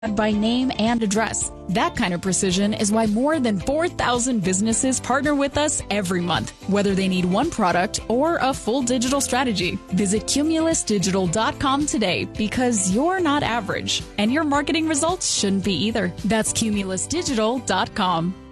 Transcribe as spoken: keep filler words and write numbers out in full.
by name and address. That kind of precision is why more than four thousand businesses partner with us every month, whether they need one product or a full digital strategy. Visit cumulus digital dot com today because you're not average, and your marketing results shouldn't be either. That's cumulus digital dot com.